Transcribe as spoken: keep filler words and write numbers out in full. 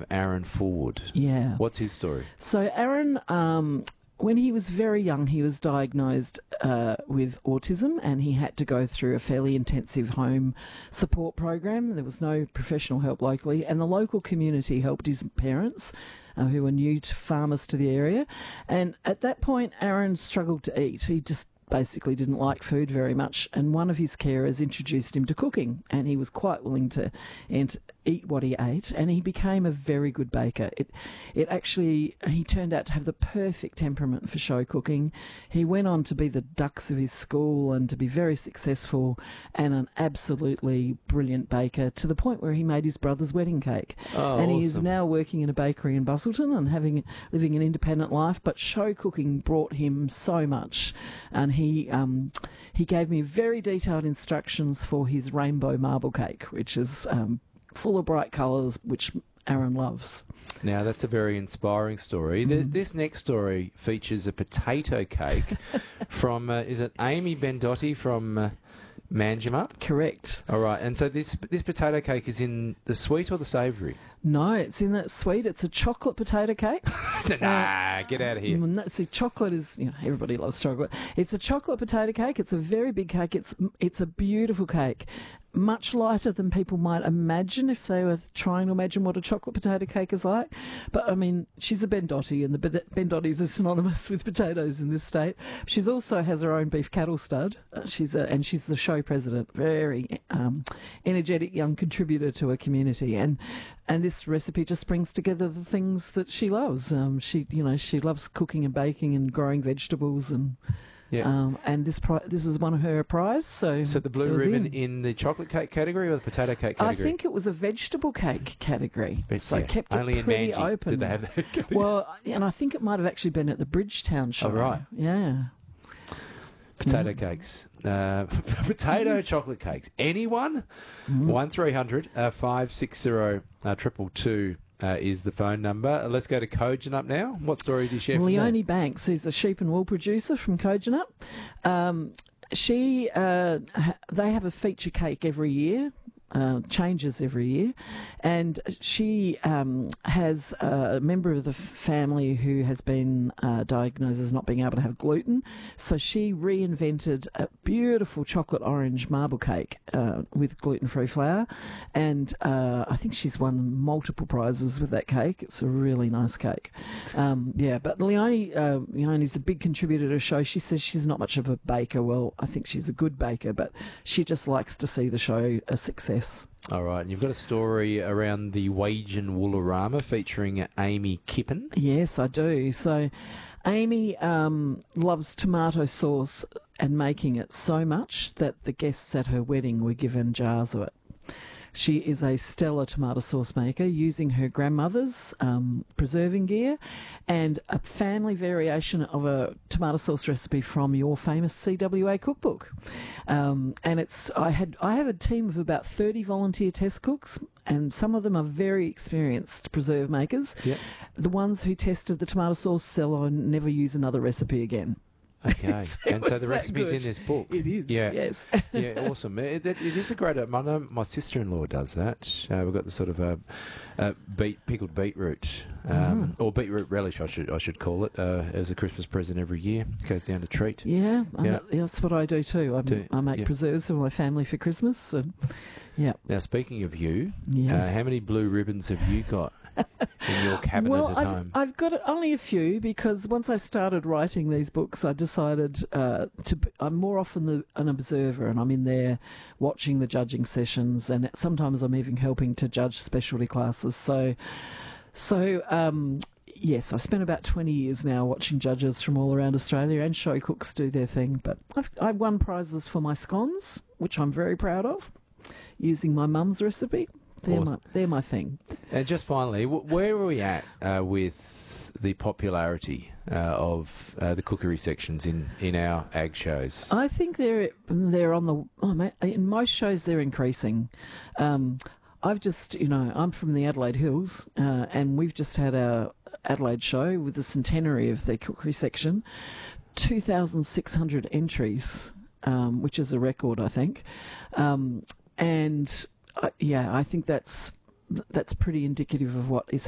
of Aaron Fullwood. Yeah. What's his story? So Aaron, um, when he was very young, he was diagnosed uh, with autism, and he had to go through a fairly intensive home support program. There was no professional help locally, and the local community helped his parents, uh, who were new to farmers to the area. And at that point, Aaron struggled to eat. He just basically didn't like food very much, and one of his carers introduced him to cooking, and he was quite willing to ent- eat what he ate, and he became a very good baker. It, it actually, he turned out to have the perfect temperament for show cooking. He went on to be the dux of his school and to be very successful and an absolutely brilliant baker, to the point where he made his brother's wedding cake. Oh, and he awesome. is now working in a bakery in Busselton and having living an independent life, but show cooking brought him so much, and he um, he gave me very detailed instructions for his rainbow marble cake, which is um, full of bright colours, which Aaron loves. Now, that's a very inspiring story. Mm-hmm. Th- this next story features a potato cake from, uh, is it Amy Bendotti from uh, Manjimup? Correct. All right, and so this this potato cake is in the sweet or the savoury? No, it's in that sweet. It's a chocolate potato cake. Nah, get out of here. Mm, no, see, chocolate is, you know, everybody loves chocolate. It's a chocolate potato cake. It's a very big cake. It's it's a beautiful cake. Much lighter than people might imagine if they were trying to imagine what a chocolate potato cake is like. But, I mean, she's a Bendotti, and the Bendottis are synonymous with potatoes in this state. She also has her own beef cattle stud. Uh, she's a, and she's the show president. Very um, energetic young contributor to her community. And and this recipe just brings together the things that she loves. Um, she, you know, she loves cooking and baking and growing vegetables, and Yeah. um, and this pri- this is one of her prize. So, So the it blue was ribbon in. in the chocolate cake category or the potato cake I category? think it was a vegetable cake category, But so yeah, kept only it in pretty Manji open. did they have that category. Well, and I think it might have actually been at the Bridgetown show. Oh, right. Yeah. Potato Mm. cakes. Uh, potato chocolate cakes. Anyone? Mm. one three hundred five six zero triple two uh, is the phone number. Uh, let's go to Kojonup now. What story do you share from Leonie there? Banks, who's a sheep and wool producer from Kojonup. Um, she, uh, ha- they have a feature cake every year. Uh, changes every year, and she um, has a member of the family who has been uh, diagnosed as not being able to have gluten, so she reinvented a beautiful chocolate orange marble cake uh, with gluten-free flour, and uh, I think she's won multiple prizes with that cake. It's a really nice cake. Um, yeah, but Leonie, uh, Leonie's a big contributor to the show. She says she's not much of a baker. Well, I think she's a good baker, but she just likes to see the show a success. All right, and you've got a story around the Wagen Woolorama featuring Amy Kippen. Yes, I do. So Amy um, loves tomato sauce and making it so much that the guests at her wedding were given jars of it. She is a stellar tomato sauce maker using her grandmother's um, preserving gear and a family variation of a tomato sauce recipe from your famous C W A cookbook. Um, and it's I had I have a team of about thirty volunteer test cooks, and some of them are very experienced preserve makers. Yep. The ones who tested the tomato sauce said, "I'll never use another recipe again." Okay, It and so was the that recipe's good. in this book. It is, Yeah. yes. Yeah, awesome. It, it, it is a great. I know my sister-in-law does that. Uh, we've got the sort of uh, uh, beet, pickled beetroot um, or beetroot relish, I should I should call it, uh, as a Christmas present every year. It goes down to treat. Yeah, and Yeah. that- that's what I do too. I, Do- I make yeah. preserves for my family for Christmas. And, yeah. Now, speaking of you, Yes. uh, how many blue ribbons have you got in your cabinet well, at I've, home? I've got only a few, because once I started writing these books, I decided uh, to. b- I'm more often the, an observer, and I'm in there watching the judging sessions, and sometimes I'm even helping to judge specialty classes. So, so um, yes, I've spent about twenty years now watching judges from all around Australia, and show cooks do their thing. But I've I've won prizes for my scones, which I'm very proud of, using my mum's recipe. They're Awesome. my they're my thing. And just finally, w- where are we at uh, with the popularity uh, of uh, the cookery sections in, in our ag shows? I think they're they're on the oh, mate, in most shows they're increasing. Um, I've just you know I'm from the Adelaide Hills, uh, and we've just had our Adelaide show with the centenary of the cookery section, two thousand six hundred entries, um, which is a record, I think, um, and uh, yeah, I think that's that's pretty indicative of what is